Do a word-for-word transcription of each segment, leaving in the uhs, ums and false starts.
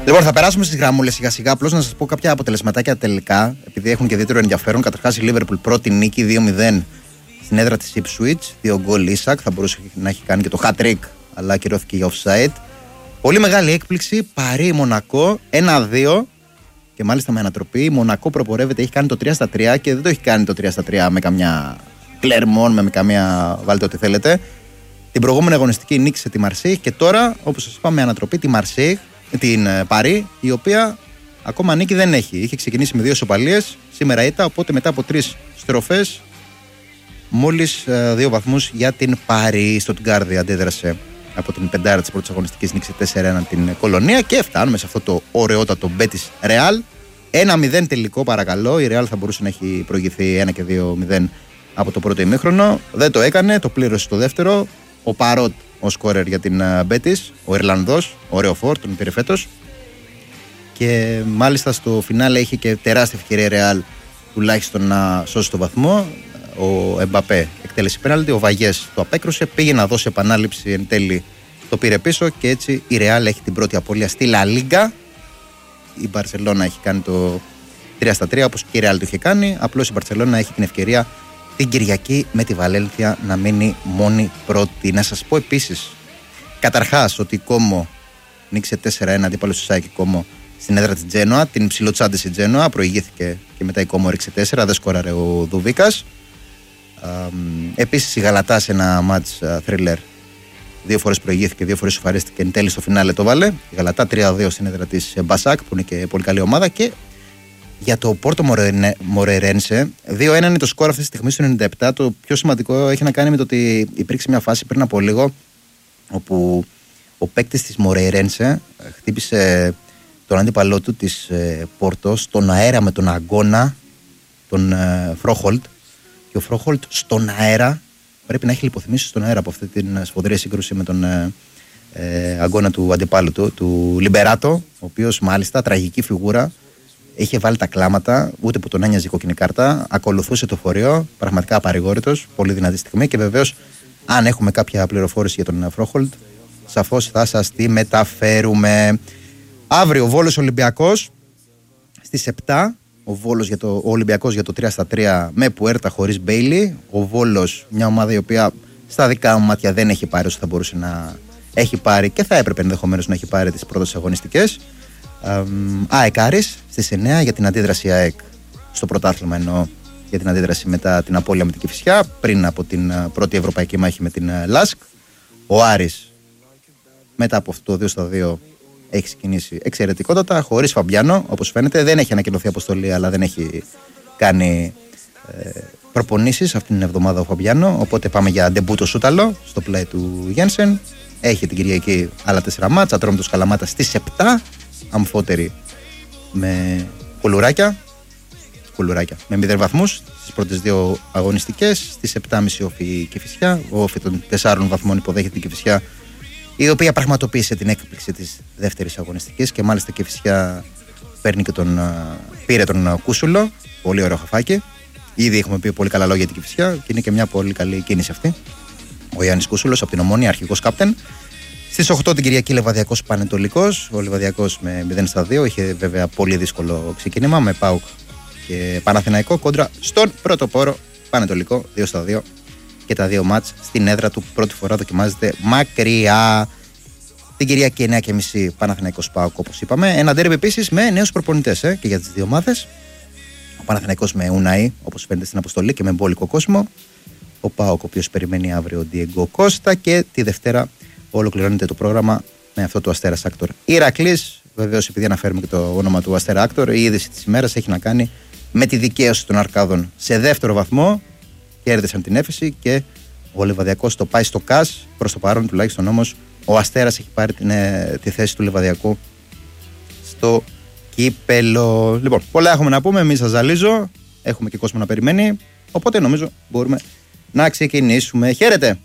Λοιπόν, θα περάσουμε στις γραμμούλες σιγά σιγά. Απλώς να σας πω κάποια αποτελεσματάκια τελικά, επειδή έχουν και ιδιαίτερο ενδιαφέρον. Καταρχάς, η Liverpool πρώτη νίκη δύο μηδέν στην έδρα της Ipswich. Δύο γκολ Ίσακ. Θα μπορούσε να έχει κάνει και το hat-trick, αλλά ακυρώθηκε για offside. Πολύ μεγάλη έκπληξη. Παρί Μονακό ένα δύο. Και μάλιστα με ανατροπή. Η Μονακό προπορεύεται, έχει κάνει το τρία στα τρία και δεν το έχει κάνει το τρία στα τρία με καμιά Κλερμόν, με καμιά. Βάλτε ό,τι θέλετε. Την προηγούμενη αγωνιστική νίκησε τη Μαρσίγ και τώρα, όπως σας είπα, με ανατροπή τη Μαρσίγ, την Παρί, η οποία ακόμα νίκη δεν έχει. Είχε ξεκινήσει με δύο ισοπαλίες, σήμερα ήττα, οπότε μετά από τρεις στροφές, μόλις δύο βαθμούς για την Παρί. Στο Τουγκάρδι αντέδρασε από την πεντάρα της πρώτης αγωνιστικής, νίκησε τέσσερα ένα την Κολονία και φτάνουμε σε αυτό το ωραιότατο Μπέτις Ρεάλ. ένα μηδέν τελικό, παρακαλώ. Η Ρεάλ θα μπορούσε να έχει προηγηθεί ένα και δύο μηδέν από το πρώτο ημίχρονο. Δεν το έκανε, το πλήρωσε στο δεύτερο. Ο Παρότ, ο σκόρερ για την Μπέτις, ο Ιρλανδός, ωραίο φόρ, τον πήρε φέτος. Και μάλιστα στο φινάλε είχε και τεράστια ευκαιρία Ρεάλ τουλάχιστον να σώσει το βαθμό. Ο Εμπαπέ εκτέλεσε πέναλτι, ο Βαγιές το απέκρουσε, πήγε να δώσει επανάληψη, εν τέλει το πήρε πίσω και έτσι η Ρεάλ έχει την πρώτη απώλεια στη Λα Λίγκα. Η Μπαρσελόνα έχει κάνει το τρία στα τρία όπως και η Ρεάλ το είχε κάνει. Απλώς η Μπαρσελόνα έχει την ευκαιρία την Κυριακή με τη Βαλένθια να μείνει μόνη πρώτη. Να σας πω επίσης, καταρχάς, ότι η Κόμο νίκησε τέσσερα ένα αντίπαλος του Σάικη Κόμο στην έδρα της Τζένοα. Την ψιλοτσάντησε η Τζένοα, προηγήθηκε και μετά η Κόμο ρίξε τέσσερα, δεν σκόραρε ο Δουβίκας. Επίσης η Γαλατά σε ένα μάτς θρίλερ, δύο φορές προηγήθηκε, δύο φορές σοφαρίστηκε, εν τέλει στο φινάλε το βάλε. Η Γαλατά τρία δύο στην έδρα της Μπασάκ, που είναι και πολύ καλή ομάδα. Και για το Πόρτο Μορερένσε, δύο ένα είναι το σκορ αυτή τη στιγμή στο ενενήντα επτά. Το πιο σημαντικό έχει να κάνει με το ότι υπήρξε μια φάση πριν από λίγο όπου ο παίκτης της Μορερένσε χτύπησε τον αντίπαλό του της Πόρτο στον αέρα με τον αγώνα, τον Φρόχολτ. Και ο Φρόχολτ στον αέρα πρέπει να έχει λιποθυμήσει στον αέρα από αυτή την σφοδρή σύγκρουση με τον ε, αγώνα του αντιπάλου του, του Λιμπεράτο, ο οποίος μάλιστα τραγική φιγούρα. Είχε βάλει τα κλάματα, ούτε που τον ένοιαζε η κόκκινη κάρτα. Ακολουθούσε το φορείο, πραγματικά απαρηγόρητος, πολύ δυνατή στιγμή. Και βεβαίως, αν έχουμε κάποια πληροφόρηση για τον Φρόχολτ, σαφώς θα σας τη μεταφέρουμε. Αύριο Βόλος Ολυμπιακός στις επτά. Ο, Βόλος για το, ο Ολυμπιακός για το τρία στα τρία με Πουέρτα χωρίς Μπέιλι. Ο Βόλος, μια ομάδα η οποία στα δικά μου μάτια δεν έχει πάρει όσο θα μπορούσε να έχει πάρει και θα έπρεπε ενδεχομένως να έχει πάρει τις πρώτες αγωνιστικές. ΑΕΚ Άρης στις εννιά για την αντίδραση ΑΕΚ στο πρωτάθλημα, εννοώ, για την αντίδραση μετά την απώλεια με την Κηφισιά πριν από την πρώτη ευρωπαϊκή μάχη με την ΛΑΣΚ. Ο Άρης μετά από αυτό το δύο στα δύο έχει ξεκινήσει εξαιρετικότατα, χωρίς Φαμπιάνο όπως φαίνεται. Δεν έχει ανακοινωθεί αποστολή, αλλά δεν έχει κάνει ε, προπονήσεις αυτήν την εβδομάδα ο Φαμπιάνο, οπότε πάμε για ντεμπούτο σούταλο στο πλάι του Γένσεν. Έχει την Κυριακή άλλα τέσσερα μάτσα, Ατρόμητος Καλαμάτα στις επτά, Αμφότερη με κουλουράκια, κουλουράκια με μηδέν βαθμούς στις πρώτες δύο αγωνιστικές. Στις επτά και μισή όφη Κηφισιά, ο όφη των τεσσάρων βαθμών υποδέχεται την Κηφισιά, η οποία πραγματοποίησε την έκπληξη της δεύτερης αγωνιστικής και μάλιστα η Κηφισιά παίρνει και τον, πήρε τον Κούσουλο, πολύ ωραίο χαφάκι. Ήδη έχουμε πει πολύ καλά λόγια για την Κηφισιά και είναι και μια πολύ καλή κίνηση αυτή. Ο Γιάννης Κούσουλος από την Ομόνια, αρχηγός κάπτεν. Στις οκτώ την Κυριακή Λεβαδιακός Πανετολικός. Ο Λεβαδιακός με μηδέν στα δύο είχε βέβαια πολύ δύσκολο ξεκίνημα με ΠΑΟΚ και Παναθηναϊκό κόντρα στον πρωτοπόρο Πανετολικό δύο στα δύο. Και τα δύο μάτς στην έδρα του πρώτη φορά δοκιμάζεται μακριά. Την Κυριακή εννιά και μισή Παναθηναϊκός ΠΑΟΚ όπως είπαμε. Ένα ντέρμπι επίσης με νέους προπονητές ε, και για τις δύο ομάδες. Ο Παναθηναϊκός με Ουναή όπως φαίνεται στην αποστολή και με μπόλικο κόσμο. Ο ΠΑΟΚ ο οποίος περιμένει αύριο ο Ντιέγκο Κώστα και τη Δευτέρα ολοκληρώνεται το πρόγραμμα με αυτό το Αστέρας Άκτορ Ηρακλής. Βεβαίως, επειδή αναφέρουμε και το όνομα του Αστέρα Άκτορ, η είδηση της ημέρας έχει να κάνει με τη δικαίωση των Αρκάδων σε δεύτερο βαθμό. Κέρδισαν την Έφεση και ο Λεβαδιακός το πάει στο ΚΑΣ. Προς το παρόν, τουλάχιστον όμως, ο Αστέρας έχει πάρει την, ε, τη θέση του Λεβαδιακού στο κύπελο. Λοιπόν, πολλά έχουμε να πούμε. Εμείς σας ζαλίζω. Έχουμε και κόσμο να περιμένει. Οπότε νομίζω μπορούμε να ξεκινήσουμε. Χαίρετε.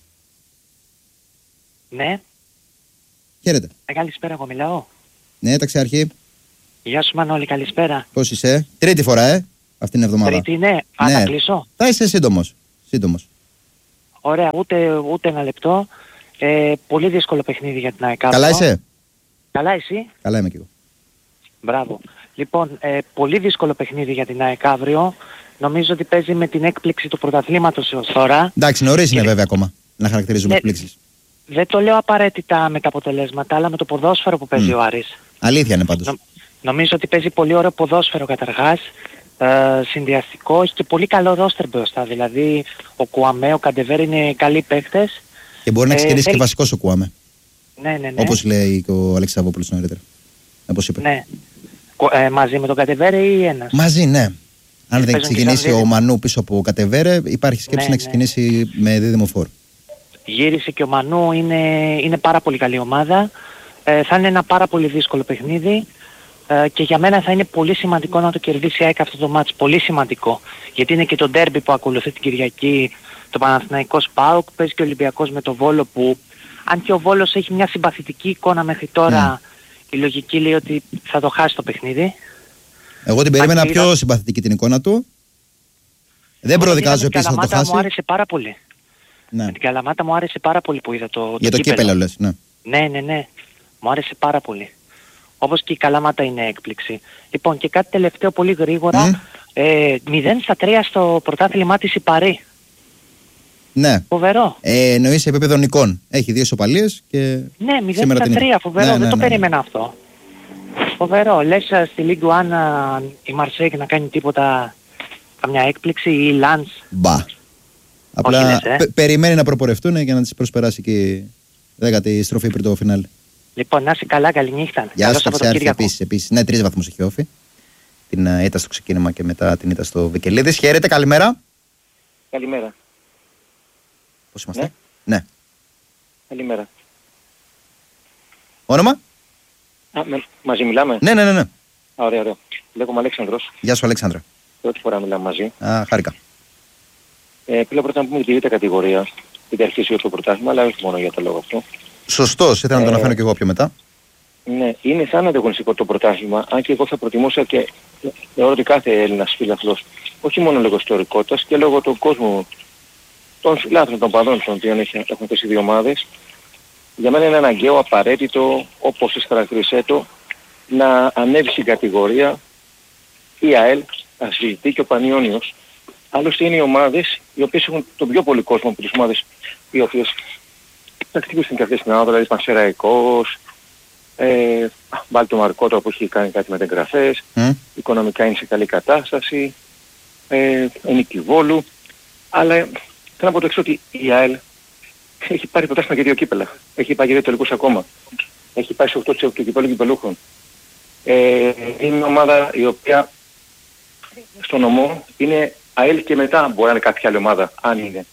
Ναι. Χαίρετε. Ε, καλησπέρα, εγώ μιλάω. Ναι, ταξιάρχη. Γεια σου Μανώλη, καλησπέρα. Πώς είσαι? Τρίτη φορά, ε, αυτήν την εβδομάδα. Τρίτη, ναι. Α, ναι. θα κλείσω. Θα είσαι σύντομος. Σύντομος. Ωραία, ούτε, ούτε ένα λεπτό. Ε, πολύ δύσκολο παιχνίδι για την ΑΕΚ. Καλά είσαι? Καλά εσύ? Καλά είμαι κι εγώ. Μπράβο. Λοιπόν, ε, πολύ δύσκολο παιχνίδι για την ΑΕΚ αύριο. Νομίζω ότι παίζει με την έκπληξη του πρωταθλήματος έως τώρα. Εντάξει, νωρίς είναι Και... βέβαια ακόμα να χαρακτηρίζουμε ναι, εκπλήξεις. Δεν το λέω απαραίτητα με τα αποτελέσματα, αλλά με το ποδόσφαιρο που παίζει mm. ο Άρης. Αλήθεια είναι πάντως. Νο, νομίζω ότι παίζει πολύ ωραίο ποδόσφαιρο καταρχάς. Ε, συνδυαστικό, έχει και πολύ καλό ρόστερ μπροστά. Δηλαδή, ο Κουαμέ, ο Καντεβέρ είναι καλοί παίκτες. Και μπορεί να ξεκινήσει ε, και θέλει... βασικός ο Κουαμέ. Ναι, ναι, ναι. Όπως λέει και ο Αλέξης Σαββόπουλος νωρίτερα. Όπως είπε. Ναι. Ε, μαζί με τον Κατεβέρε ή ένας? Μαζί, ναι. Αν δεν ξεκινήσει ο Μανού πίσω από Κατεβέρε, υπάρχει σκέψη ναι, να ξεκινήσει ναι. με δίδυμο φόρ. Γύρισε και ο Μανού, είναι, είναι πάρα πολύ καλή ομάδα. Ε, θα είναι ένα πάρα πολύ δύσκολο παιχνίδι. Ε, και για μένα θα είναι πολύ σημαντικό να το κερδίσει η ΑΕΚ αυτό το μάτς. Πολύ σημαντικό. Γιατί είναι και το ντέρμπι που ακολουθεί την Κυριακή, το Παναθηναϊκός ΠΑΟΚ, παίζει και ο Ολυμπιακός με το Βόλο που, αν και ο Βόλος έχει μια συμπαθητική εικόνα μέχρι τώρα, mm. η λογική λέει ότι θα το χάσει το παιχνίδι. Εγώ την περίμενα πιο είδα... συμπαθητική την εικόνα του. Δεν προδικάζω επίσης να το χάσει. Μου άρεσε πάρα πολύ. Ναι. Με την Καλαμάτα μου άρεσε πάρα πολύ που είδα το, για το, το κύπελο λες, ναι. Ναι, ναι, ναι. Μου άρεσε πάρα πολύ. Όπως και η Καλαμάτα είναι έκπληξη. Λοιπόν, και κάτι τελευταίο πολύ γρήγορα. Mm. Ε, μηδέν στα τρία στο πρωτάθλημά της η Παρί. Ναι. Φοβερό. Ε, εννοείς σε επίπεδο νικών. Έχει δύο ισοπαλίες και ναι, μηδέν στα τρία. Φοβερό. Ναι, ναι, δεν το ναι, ναι. περίμενα αυτό. Φοβερό. Λες στη Λίγκου αν η Μαρσέικ να κάνει τίποτα, καμιά έκπληξη ή η Λαντς. Μπα. Απλά λες, ε? πε- περιμένει να προπορευτούν για να τις προσπεράσει και η δέκατη στροφή πριν το φινάλι. Λοιπόν, να είσαι καλά, καλή νύχτα. Γεια σου, Καψιάρχη, επίσης, επίσης. Ναι, τρεις βαθμούς έχει όφη. Την uh, ήττα στο ξεκίνημα και μετά την ήττα στο Βικελίδης. Χαίρετε, καλημέρα. Καλημέρα. Πώς είμαστε? Ναι. ναι. Καλημέρα. Όνομα? Α, με, μαζί μιλάμε? Ναι, ναι, ναι. ναι. Α, ωραία, ωραία. Λέγομαι Αλέξανδρος. Γεια σου, Αλέξανδρα. Πρώτη φορά μιλάμε μαζί. Α, χάρηκα. Ε, Πήλα πρώτα να πούμε τη β' κατηγορία. Την αρχίσει το πρωτάθλημα, αλλά όχι μόνο για το λόγο αυτό. Σωστός, ήθελα ε, να το αναφέρω και εγώ πιο μετά. Ναι, είναι σαν ανταγωνιστικό το πρωτάθλημα, αν και εγώ θα προτιμούσα και θεωρώ ότι κάθε Έλληνας φίλαθλος, όχι μόνο λόγω ιστορικότητας και λόγω του κόσμου, των φιλάθλων, των παδών των οποίων έχουν πέσει δύο ομάδες, για μένα είναι αναγκαίο, απαραίτητο, όπως εσείς χαρακτηρίσετε το, να ανέβει στην κατηγορία η ΑΕΛ, Ασφυζητή και ο Πανιόνιος. Άλλωστε είναι οι ομάδες οι οποίες έχουν τον πιο πολύ κόσμο από τις ομάδες οι οποίες θα χτυπήσουν και αυτές την άδρα, δηλαδή Πανσεραϊκός, ε, Μπάλτο Μαρκότο που έχει κάνει κάτι με εγγραφές, mm. οικονομικά είναι σε καλή κατάσταση, ε, είναι και Βόλου, αλλά θέλω να πω το εξής ότι η ΑΕΛ έχει πάρει πρωτάθλημα και δύο κύπελα, έχει πάει και δύο τελικούς ακόμα, έχει πάει σε οκτώ του κυπέλλου κυπελούχων. Ε, είναι μια ομάδα η οποία στο νομό είναι ΑΕΛ και μετά μπορεί να είναι κάποια άλλη ομάδα, αν είναι.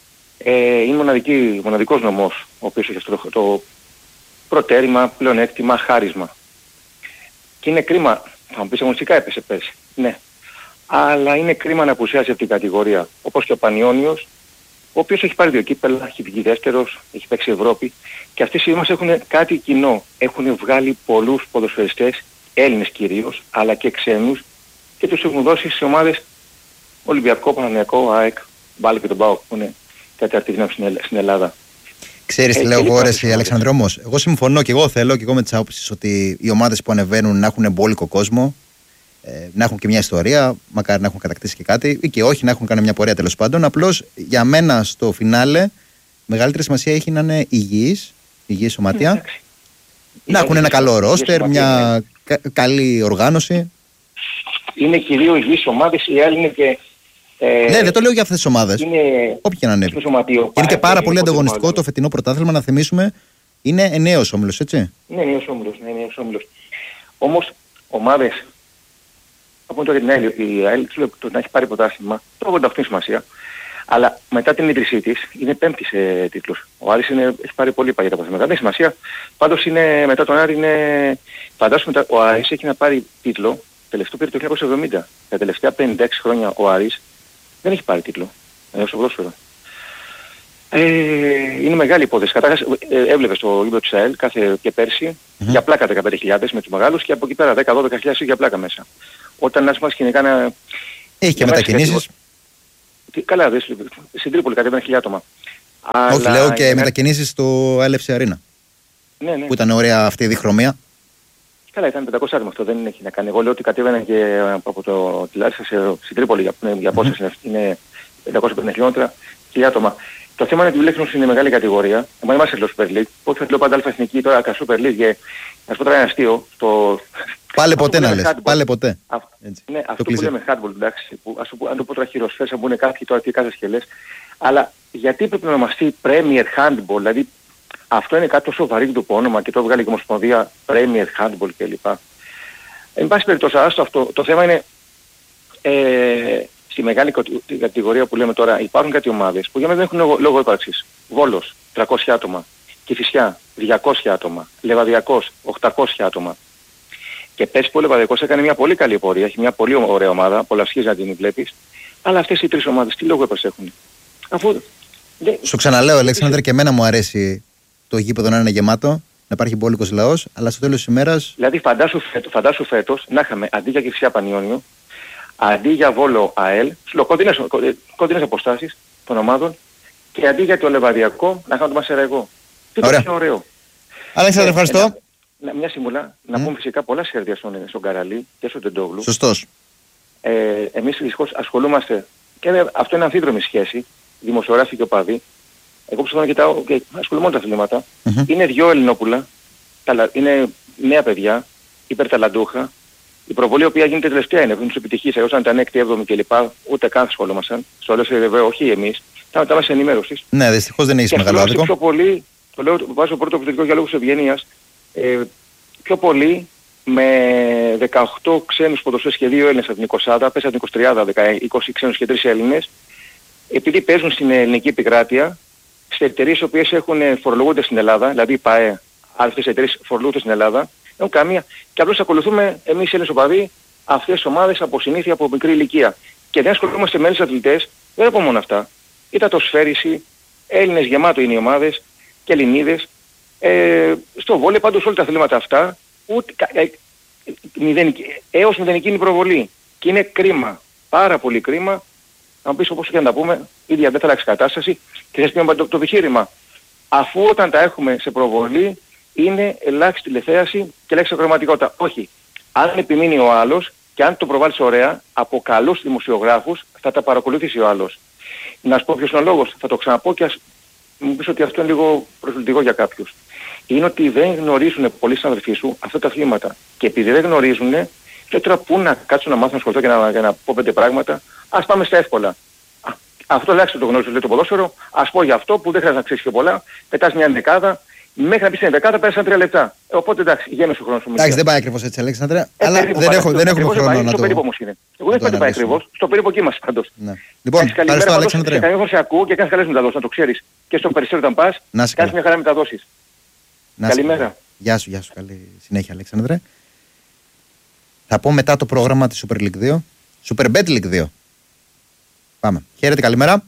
Ε, είναι μοναδική, μοναδικός νομός, ο οποίος έχει αυτό το, το προτέρημα, πλεονέκτημα, χάρισμα. Και είναι κρίμα, θα μου πεις αγωνιστικά έπεσε πέρσι, ναι. Αλλά είναι κρίμα να απουσιάσει από την κατηγορία, όπως και ο Πανιόνιος, ο οποίος έχει πάρει δύο κύπελα, έχει βγει δεύτερος, έχει παίξει Ευρώπη και αυτές οι ομάδες έχουν κάτι κοινό. Έχουν βγάλει πολλούς ποδοσφαιριστές, Έλληνες κυρίως, αλλά και ξένους και τους έχουν δώσει σε ομάδες Ολυμπιακό, Παναθηναϊκό, ΑΕΚ, Μπάλ και τον ΠΑΟΚ που είναι τέταρτη δύναμη στην Ελλάδα. Ξέρεις τι λέω εγώ, ρε Αλεξανδρέ, όμως. Εγώ συμφωνώ και εγώ θέλω και εγώ με τις άποψεις ότι οι ομάδες που ανεβαίνουν να έχουν εμπόλικο κόσμο, ε, να έχουν και μια ιστορία, μακάρι να έχουν κατακτήσει και κάτι, ή και όχι να έχουν κάνει μια πορεία τέλος πάντων. Απλώς για μένα στο φινάλε μεγαλύτερη σημασία έχει να είναι υγιείς, υγιής σωματεία, να είναι έχουν ένα καλό ρόστερ, μια κα, καλή οργάνωση. Είναι και δύο υγιείς ομάδες, οι άλλοι είναι και... Ε, ναι, δεν το λέω για αυτές τις ομάδες. Όποια και να ανέβει. Είναι και πάρα πολύ ανταγωνιστικό το φετινό πρωτάθλημα, να θυμίσουμε. Είναι εννέος όμιλος, έτσι. Ναι, εννέος όμιλος. Ναι, εννέος όμιλος. Όμως, ομάδες, από το για την ΑΕΛ, η ΑΕΛ το να έχει πάρει πρωτάθλημα, το ογδόντα οκτώ είναι σημασία. Αλλά μετά την ίδρυσή της είναι πέμπτη σε τίτλους. Ο Άρης είναι, έχει πάρει πολύ παγιά τα πρωτάθλημα. Δεν έχει σημασία. Πάντως είναι, μετά τον Άρη είναι... Φαντάσουμε ο Άρης έχει να πάρει τίτλο, τελευταίο πήρε το χίλια εννιακόσια εβδομήντα. Τα τελευταία πενήντα έξι χρόνια ο Άρης δεν έχει πάρει τίτλο. Ε, στο ποδόσφαιρο. Ε, είναι μεγάλη υπόθεση. Καταρχάς ε, έβλεπες το γήπεδο της ΑΕΛ κάθε και πέρσι mm-hmm. για πλάκα δεκαπέντε χιλιάδες με τους μεγάλους και από εκεί πέρα δέκα με δώδεκα χιλιάδες για πλάκα μέσα. Όταν ένας μας γενικά να... Έχει και μετακινήσεις. Και, καλά, δε, στην Τρίπολη κατέβαινε χιλιά άτομα. Όχι, αλλά... λέω και μετακινήσεις στο Έλευση Αρίνα. Ναι, ναι. Που ήταν ωραία αυτή η διχρωμία. Καλά, ήταν πεντακόσια άτομα, αυτό δεν έχει να κάνει. Εγώ λέω ότι κατέβαιναν και από το Τιλάρισα στην Τρίπολη για, για πόσες είναι, είναι πεντακόσια πενήντα χιλιόμετρα και άτομα. Το θέμα είναι ότι η Βλέχνος είναι μεγάλη κατηγορία. Εγώ είμαστε στο Super League. Πώς θα λέω πάντα αλφα εθνική τώρα κα Super League και να σου πω τώρα ένα αστείο. Το... Πάλε ποτέ να λες, πάλε ποτέ. Α, ναι, αυτό που λέμε handball, εντάξει, που, ας το, αν το πω τώρα χειροσφαίρες, αν πούνε κάποιοι τώρα τι κάθε σκελές. Αλλά γιατί πρέπει να ονομαστεί Premier Handball, δηλαδή αυτό είναι κάτι τόσο βαρύ το όνομα και το βγάλει η Ομοσπονδία Premier Handball κλπ. Εν πάση περιπτώσει, αυτό το θέμα είναι ε, στη μεγάλη κατηγορία που λέμε τώρα υπάρχουν κάτι ομάδες που για μένα δεν έχουν λόγο ύπαρξης. Βόλος, τριακόσια άτομα. Κηφισιά, διακόσια άτομα. Λεβαδιακός, οκτακόσια άτομα. Και πες που ο Λεβαδιακός έκανε μια πολύ καλή πορεία, έχει μια πολύ ωραία ομάδα, πολλαυσχίζει να την βλέπεις. Αλλά αυτές οι τρεις ομάδες τι λόγο ύπαρξης έχουν. Αφού... Σου ξαναλέω, Αλέξανδρε, και εμένα μου αρέσει το γήπεδο να είναι γεμάτο, να υπάρχει μπόλικος λαός, αλλά στο τέλος της ημέρας... Δηλαδή φαντάσου, φέτος, φαντάσου φέτος να είχαμε αντί για Κηφισιά Πανιόνιο, αντί για Βόλο ΑΕΛ, κοντινές, κοντινές αποστάσεις των ομάδων και αντί για το Λεβαδιακό να είχαμε το Μασεραϊκό. Τι το πιο ωραίο. Αλέξανδρε, ευχαριστώ. Ε, ένα, μια συμβουλά, mm. να πούμε φυσικά πολλά συγχαρητήρια στον, στον Καραλή και στον Τεντόγλου. Σωστός. Ε, εμείς δυστυχώς ασχολούμαστε, και αυτό είναι αμφίδρομη σχέση, δημοσιογράφοι και οπαδοί. Εγώ ψάχνω να κοιτάω και ασχολούμαι με τα αθλήματα. Mm-hmm. Είναι δυο Ελληνόπουλα, είναι νέα παιδιά, υπερταλαντούχα. Η προβολή η οποία γίνεται τελευταία είναι, πριν τους επιτυχείς, εγώ σαν ήταν έκτη, έβδομη κλπ. Ούτε καν ασχολούμασταν. Στο λέω σε βέβαια, όχι εμείς. Τα τα μέσα ενημέρωσης. Ναι, δυστυχώς δεν έχεις μεγάλο άδικο. Πιο πολύ, το λέω, βάζω πρώτο προτερικό για λόγους ευγενίας, ε, πιο πολύ με δεκαοκτώ ξένους ποδοσφαιριστές και δύο Έλληνες από την εικοσάδα, πες από την εικοσιτριάδα, είκοσι ξένους και τρεις Έλληνες, επειδή παίζουν στην ελληνική επικράτεια, σε εταιρείες οι οποίες έχουν φορολογούνται στην Ελλάδα, δηλαδή η ΠΑΕ, άλλες εταιρείες φορολογούνται στην Ελλάδα, έχουν καμία, και απλώς ακολουθούμε εμείς οι Έλληνες οπαδοί αυτές τις ομάδες από συνήθεια από μικρή ηλικία. Και δεν ασχολούμαστε με Έλληνες αθλητές, δεν θα πω μόνο αυτά. Ήταν το σφαίριση, Έλληνες γεμάτο είναι οι ομάδες και Ελληνίδες. Ε, στο βόλεϊ πάντως όλα τα αθλήματα αυτά, ούτε, ε, μηδενική, έως μηδενική είναι η προβολή. Και είναι κρίμα, πάρα πολύ κρίμα, να πεις όπως και να τα πούμε, ίδια δεν θα αλλάξει κατάσταση και θα πει το, το επιχείρημα. Αφού όταν τα έχουμε σε προβολή είναι ελάχιστη τηλεθέαση και ελάχιστη ακροματικότητα. Όχι. Αν επιμείνει ο άλλος και αν το προβάλλεις ωραία, από καλούς δημοσιογράφους θα τα παρακολουθήσει ο άλλος. Να σου πω ποιος είναι ο λόγος, θα το ξαναπώ και ας μου πεις ότι αυτό είναι λίγο προσβλητικό για κάποιους. Είναι ότι δεν γνωρίζουν πολλοί συναδελφοί σου αυτά τα αθλήματα. Και επειδή δεν γνωρίζουν, και τώρα πού να κάτσουν να μάθουν να ασχοληθώ και να, για να πω πέντε πράγματα, ας πάμε στα εύκολα. Α, αυτό ελάχιστο το γνωρίζω, λέει το ποδόσφαιρο, ας πω για αυτό που δεν χρειάζεται να ξέρεις και πολλά, πετάς μια δεκάδα, μέχρι να πεις την δεκάδα πέρασαν τρία λεπτά. Ε, οπότε εντάξει, γέμισε ο χρόνος σου. Εντάξει, δεν πάει ακριβώς έτσι, Αλέξανδρε, ε, αλλά δεν, πάει, έχω, δεν έχουμε χρόνο πάει, να το... Στο περίπου όμως είναι. Εγώ δεν πάει ακριβώς, στο περίπου εκεί είμαστε πάντως. Ναι. Λοιπόν, ευχαριστώ Αλέξανδρε. Καλή φορά σε ακούω και κάνεις καλές μεταδόσεις, να το ξέρεις. Και στο Περιστέρι όταν πας, κάνεις μια χαρά μεταδόσεις. Καλημέρα. Γεια σου, γεια σου, καλή συνέχεια Αλέξανδρε. Θα πω μετά το πρόγραμμα της Super League δύο. Super Bet League δύο. Πάμε. Χαίρετε, καλημέρα.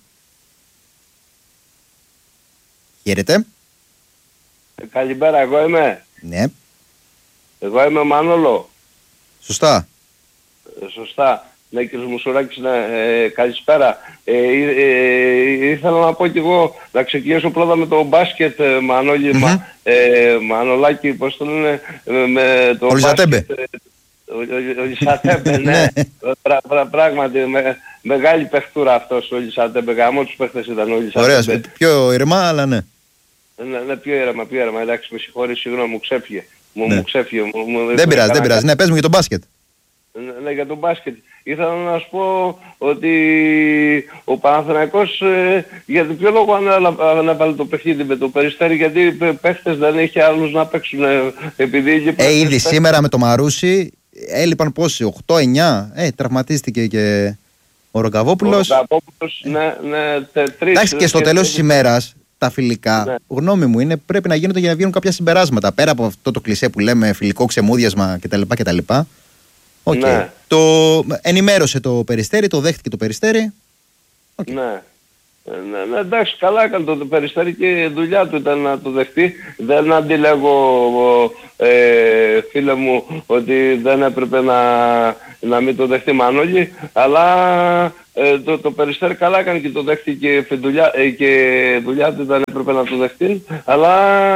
Χαίρετε. Ε, καλημέρα, εγώ είμαι. Ναι. Εγώ είμαι ο Μάνολο. Σωστά. Ε, σωστά. Ναι, κύριος Μουσουράκης, ναι, ε, καλησπέρα. Ε, ε, ε, ήθελα να πω κι εγώ να ξεκινήσω πρώτα με το μπάσκετ, ε, Μανώλη, mm-hmm. μα, ε, Μανολάκη, πώς το λένε, ε, με το μπάσκετ. Ο Λισατέμπε, ναι, πρα, πρα, πράγματι, με, μεγάλη παιχτούρα αυτός ο Λισατέμπε, γαμό τους παίχτες ήταν ο Λισατέμπε. Ωραία, πιο ηρεμά, αλλά ναι. Ναι, ναι, πιο ήρεμα, πιο ήρεμα, εντάξει, με συγχωρείς, συγγνώμη, μου ξέφυγε. Μου, ναι. μου ξέφυγε. Μου, μου, δεν πειράζει, δεν πειράζει. Ναι, πες μου για το μπάσκετ. Ναι, ναι, για το μπάσκετ. Ήθελα να σου πω ότι ο Παναθηναϊκός ε, για ποιο λόγο ανέβαλε το παιχνίδι με το Περιστέρι, γιατί παίχτες δεν είχε άλλους να παίξουν ε, επειδή... Ε, ήδη σήμερα με το Μαρούσι έλειπαν πόσοι, οκτώ εννιά, ε, τραυματίστηκε και ο Ρογκαβόπουλος. Ο Ρογκαβόπουλος, ναι, ναι, τρεις. Εντάξει, και στο και τέλος της ημέρας, τα φιλικά, ναι. γνώμη μου είναι πρέπει να γίνονται για να βγαίνουν κάποια συμπεράσματα. Πέρα από αυτό το κλισέ που λέμε φιλικό ξεμούδιασμα κτλ. κτλ. Okay. Ναι. Το ενημέρωσε το Περιστέρι, το δέχτηκε το Περιστέρι. Okay. Ναι. Ναι, ναι, εντάξει, καλά έκανε το Περιστέρι και η δουλειά του ήταν να το δεχτεί. Δεν αντιλέγω, ε, φίλε μου, ότι δεν έπρεπε να, να μην το δεχτεί Μανώλη, αλλά ε, το, το Περιστέρι καλά έκανε και το δέχτηκε και δουλειά, ε, και δουλειά του δεν έπρεπε να το δεχτεί, αλλά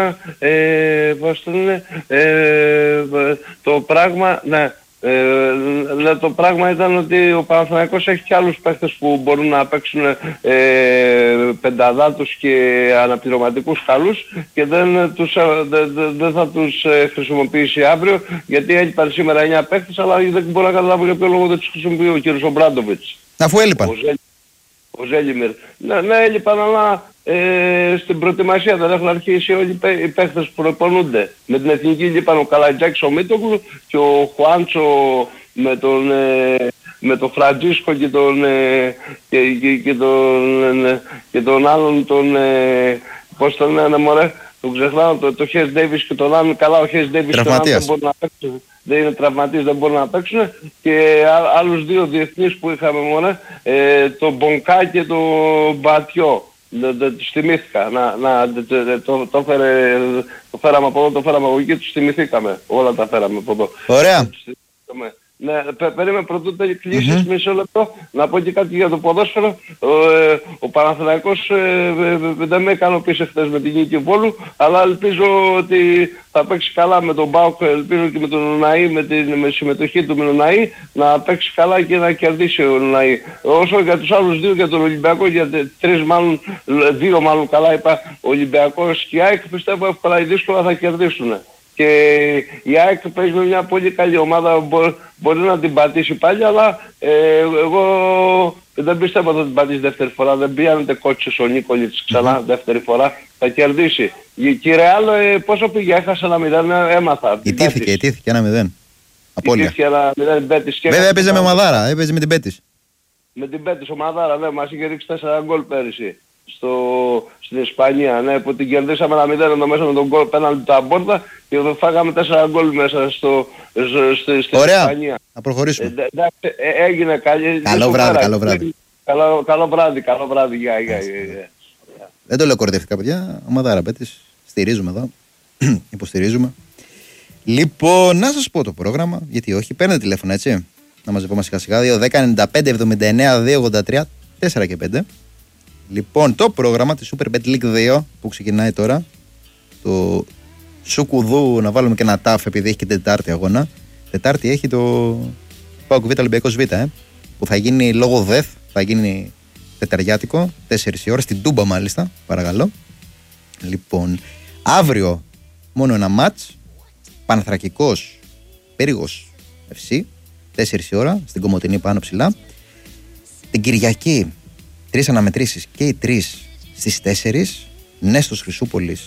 ε, πώς το είναι, ε, το πράγμα, ναι, Ε, το πράγμα ήταν ότι ο Παναθηναϊκός έχει και άλλους παίχτες που μπορούν να παίξουν ε, πενταδάτους και αναπληρωματικούς καλούς και δεν, τους, δεν, δεν θα τους ε, χρησιμοποιήσει αύριο, γιατί έλειπαν σήμερα εννιά παίχτες, αλλά δεν μπορώ να καταλάβω για ποιο λόγο δεν τους χρησιμοποιεί ο κ. Ομπράντοβιτς. Αφού έλειπαν. Ο, Ζέλ, ο Ζέλιμιρ. Ναι, ναι, έλειπαν, αλλά ε, στην προετοιμασία δεν έχουν αρχίσει όλοι οι παίχτες που προπονούνται. Με την εθνική λείπαν ο Καλατζάκης, ο Μίτογλου και ο Χουάντσο με τον, ε, με τον Φραντζίσκο και τον, ε, και, και, και τον, ε, και τον άλλον τον, ε, πώς τον λένε μωρέ, τον ξεχνάω, το, το Χες Ντέιβις και τον άλλον, καλά ο Χες Ντέιβις και τον άλλον δεν μπορούν να παίξουν. Δεν είναι τραυματίες, δεν μπορούν να παίξουν, και α, άλλους δύο διεθνείς που είχαμε μωρέ, ε, τον Μπονκά και τον Μπατιό. Τους θυμήθηκα, να, να, το, το, φέρε, το φέραμε από εδώ, το φέραμε από εκεί, τους θυμηθήκαμε, όλα τα φέραμε από εδώ. Ωραία. Ναι, περίμενε πρωτού κλείσεις mm-hmm. μισό λεπτό, να πω και κάτι για το ποδόσφαιρο. Ο, ε, ο Παναθηναϊκός ε, ε, δεν με ικανοποίησε χθες με την νίκη Βόλου, αλλά ελπίζω ότι θα παίξει καλά με τον ΠΑΟΚ, ελπίζω και με τον Ουναή, με την με συμμετοχή του με τον Ουναή, να παίξει καλά και να κερδίσει ο Ουναή. Όσο για τους άλλους δύο, για τον Ολυμπιακό, για τρεις μάλλον, δύο μάλλον καλά είπα, Ολυμπιακός και ΑΕΚ, πιστεύω εύκολα ή δύσκολα θα κερδίσουν. Και η ΑΕΚ παίζει με μια πολύ καλή ομάδα, μπο, μπορεί να την πατήσει πάλι, αλλά ε, εγώ δεν πιστεύω ότι θα την πατήσει δεύτερη φορά. Δεν πιάνεται κότσος ο Νίκολιτς ξανά δεύτερη φορά, θα κερδίσει. Και η Ρεάλ ε, πόσο πήγε, έχασε ένα μηδέν, έμαθα. Ιτήθηκε, ιτήθηκε ένα μηδέν. Απόλυτα. Ιτήθηκε ένα μηδέν, Μπέτης. Βέβαια έπαιζε με Μαδάρα, έπαιζε με την Μπέτης. Με την Μπέτης, ο Μαδάρα, ναι, μας είχε ρίξει τέσσερα γκολ πέρυσι. Στο, στην Ισπανία, ναι, που την κερδίσαμε ένα μηδέν εδώ μέσα με τον γκολ πέναλτι του Αμπόρτα και φάγαμε τέσσερα γκολ μέσα στο, στο, στο, στην Ωραία. Ισπανία. Να προχωρήσουμε. Ε, ε, ε, έγινε καλή. Καλό βράδυ, καλό βράδυ. Καλό, καλό βράδυ, καλό βράδυ. Γεια, γεια, γεια. Δεν το λέω κορδευτικά, παιδιά. Ομαδάρα Μπέτης. Στηρίζουμε εδώ. Υποστηρίζουμε. Λοιπόν, να σας πω το πρόγραμμα, γιατί όχι. Παίρνετε τηλέφωνο, έτσι. Να μαζευόμαστε σιγά σιγά. δύο δέκα ενενήντα πέντε εβδομήντα εννέα δύο ογδόντα τρία τέσσερα και πέντε. Λοιπόν, το πρόγραμμα της Super Bet League δύο που ξεκινάει τώρα. Το Σουκουδού, να βάλουμε και ένα τάφ επειδή έχει και Τετάρτη αγώνα. Τετάρτη έχει το ΠΑΟΚ Β Ολυμπιακός Β, ε, που θα γίνει λόγω ΔΕΘ, θα γίνει τεταριάτικο, τέσσερις η ώρα, στην Τούμπα μάλιστα, παρακαλώ. Λοιπόν, αύριο μόνο ένα μάτς, Πανθρακικός Πύργος εφ σι, τέσσερις η ώρα, στην Κομοτηνή πάνω ψηλά. Την Κυριακή, τρεις αναμετρήσεις και οι τρεις στις τέσσερις, Νέστος Χρυσούπολης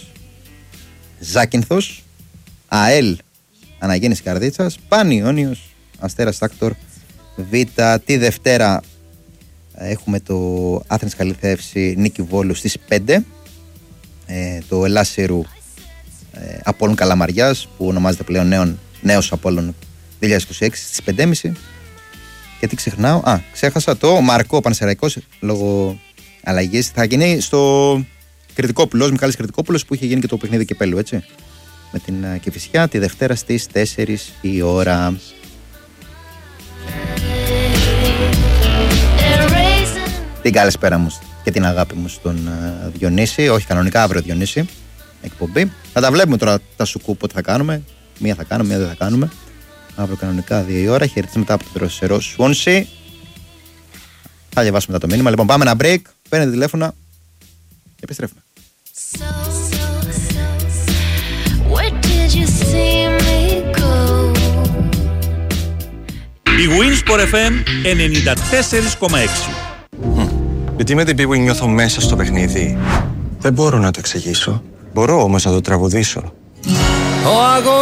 Ζάκυνθος, ΑΕΛ Αναγέννηση Καρδίτσας, Πανιόνιος Αστέρας Τάκτορ Β. Τη Δευτέρα έχουμε το Άθενας Καλυθέα εφ σι Νίκη Βόλου στις πέντε, ε, το Ελάσσερου ε, Απόλλων Καλαμαριάς που ονομάζεται πλέον νέον, νέος Απόλλων δύο χιλιάδες είκοσι έξι στις πέντε και μισή. Και τι ξεχνάω, α, ξέχασα το Μαρκό Πανσεραϊκός λόγω αλλαγής. Θα γίνει στο Κρητικόπουλος, Μιχάλης Κρητικόπουλος, που είχε γίνει και το παιχνίδι κυπέλλου, έτσι. Με την uh, Κηφισιά τη Δευτέρα στις τέσσερις η ώρα. Την καλησπέρα μου και την αγάπη μου στον uh, Διονύση, όχι κανονικά αύριο Διονύση, εκπομπή. Θα τα βλέπουμε τώρα τα σουκού πότε θα κάνουμε. Μία θα κάνουμε, μία δεν θα κάνουμε. Αύριο κανονικά δύο η ώρα. Χαιρετίσματα μετά από το δροσερό Σουόνσι. Θα διαβάσουμε μετά το μήνυμα. Λοιπόν, πάμε ένα break. Παίρνετε τηλέφωνα και επιστρέφουμε. Η Winsport εφ εμ ενενήντα τέσσερα κόμμα έξι. Γιατί με την Bwin νιώθω μέσα στο παιχνίδι. Δεν μπορώ να το εξηγήσω. Μπορώ όμως να το τραγουδήσω.